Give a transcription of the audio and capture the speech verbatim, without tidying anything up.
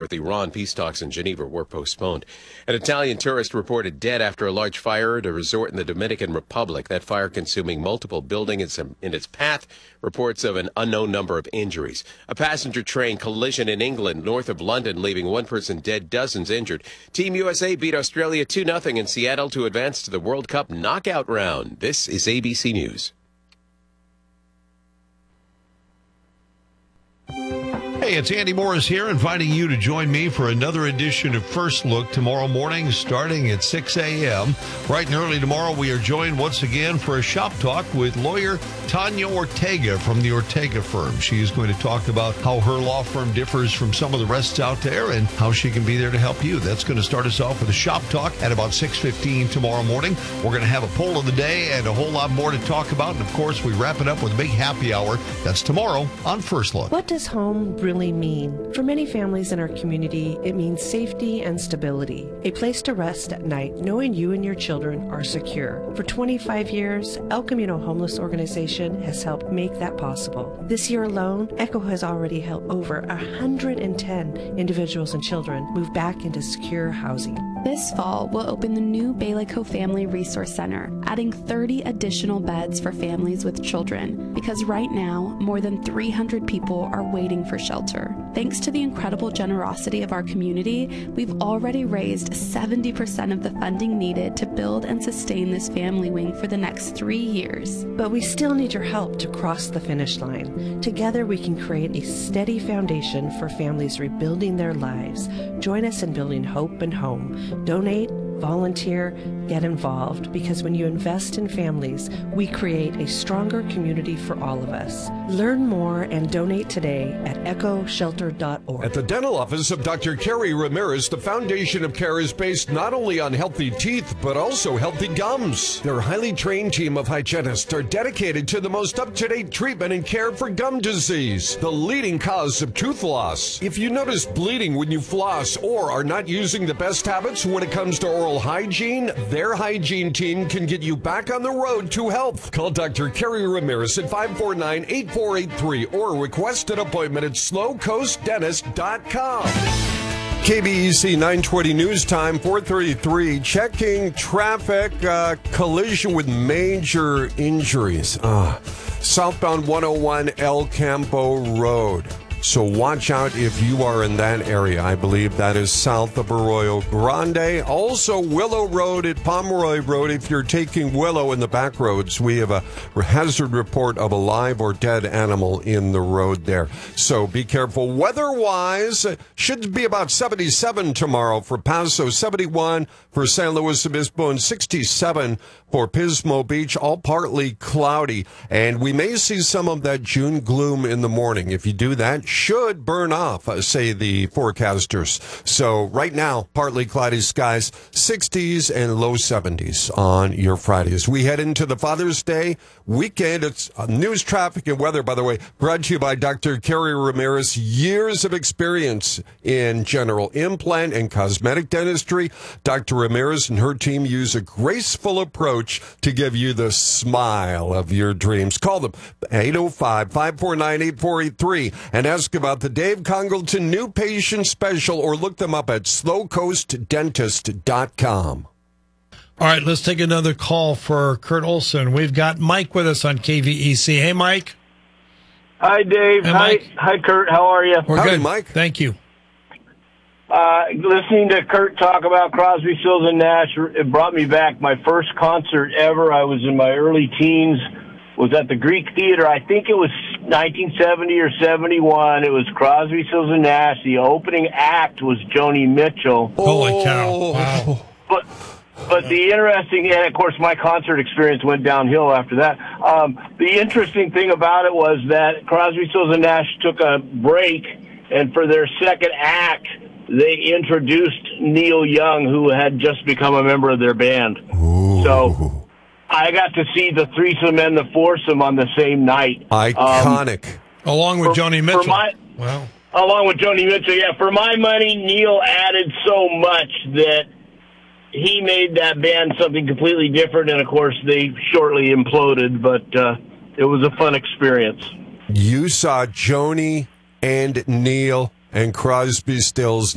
with Iran. Peace talks in Geneva were postponed. An Italian tourist reported dead after a large fire at a resort in the Dominican Republic. That fire consuming multiple buildings in its path. Reports of an unknown number of injuries. A passenger train collision in England, north of London, leaving one person dead, dozens injured. Team U S A beat Australia two nothing in Seattle to advance to the World Cup knockout round. This is A B C News. Hey, it's Andy Morris here, inviting you to join me for another edition of First Look tomorrow morning, starting at six a.m. Bright and early tomorrow, we are joined once again for a shop talk with lawyer Tanya Ortega from the Ortega firm. She is going to talk about how her law firm differs from some of the rest out there and how she can be there to help you. That's going to start us off with a shop talk at about six fifteen tomorrow morning. We're going to have a poll of the day and a whole lot more to talk about. And, of course, we wrap it up with a big happy hour. That's tomorrow on First Look. What does home really mean? For many families in our community, it means safety and stability. A place to rest at night knowing you and your children are secure. For twenty-five years, El Camino Homeless Organization has helped make that possible. This year alone, ECHO has already helped over one hundred ten individuals and children move back into secure housing. This fall, we'll open the new Belico Family Resource Center, adding thirty additional beds for families with children, because right now, more than three hundred people are waiting for shelter. Thanks to the incredible generosity of our community, we've already raised seventy percent of the funding needed to build and sustain this family wing for the next three years. But we still need your help to cross the finish line. Together, we can create a steady foundation for families rebuilding their lives. Join us in building hope and home. Donate, volunteer, get involved, because when you invest in families, we create a stronger community for all of us. Learn more and donate today at echo shelter dot org. At the dental office of Doctor Kerry Ramirez, the Foundation of Care is based not only on healthy teeth, but also healthy gums. Their highly trained team of hygienists are dedicated to the most up-to-date treatment and care for gum disease, the leading cause of tooth loss. If you notice bleeding when you floss or are not using the best habits when it comes to oral hygiene, their hygiene team can get you back on the road to health. Call Doctor Kerry Ramirez at five four nine, eight four eight three or request an appointment at slow coast dentist dot com. K B E C nine twenty News Time, four thirty-three. Checking traffic, uh, collision with major injuries. Uh, southbound one oh one El Campo Road. So watch out if you are in that area. I believe that is south of Arroyo Grande. Also, Willow Road at Pomeroy Road. If you're taking Willow in the back roads, we have a hazard report of a live or dead animal in the road there. So be careful. Weather-wise, should be about seventy-seven tomorrow for Paso, seventy-one for San Luis Obispo, and sixty-seven for Pismo Beach, all partly cloudy. And we may see some of that June gloom in the morning. If you do that, should burn off, uh, say the forecasters. So right now, partly cloudy skies, sixties and low seventies on your Fridays. We head into the Father's Day weekend. It's uh, news, traffic, and weather, by the way, brought to you by Doctor Kerry Ramirez. Years of experience in general implant and cosmetic dentistry. Doctor Ramirez and her team use a graceful approach to give you the smile of your dreams. Call them eight oh five, five four nine, eight four eight three and ask about the Dave Congleton New Patient Special, or look them up at slow coast dentist dot com. All right, let's take another call for Kurt Olson. We've got Mike with us on K V E C. Hey, Mike. Hi, Dave. Hey, Hi, Mike. hi, Kurt. How are you? We're Howdy, good, Mike. Thank you. Uh, listening to Kurt talk about Crosby, Stills, and Nash, it brought me back. My first concert ever, I was in my early teens, was at the Greek Theater. I think it was nineteen seventy or seventy-one. It was Crosby, Stills, and Nash. The opening act was Joni Mitchell. Holy cow. Wow. But but the interesting, and of course my concert experience went downhill after that. Um, the interesting thing about it was that Crosby, Stills, and Nash took a break, and for their second act, they introduced Neil Young, who had just become a member of their band. Ooh. So I got to see the threesome and the foursome on the same night. Iconic. Um, Along with for, Joni Mitchell. For my, wow. Along with Joni Mitchell, yeah. For my money, Neil added so much that he made that band something completely different, and of course they shortly imploded, but uh, it was a fun experience. You saw Joni and Neil and Crosby, Stills,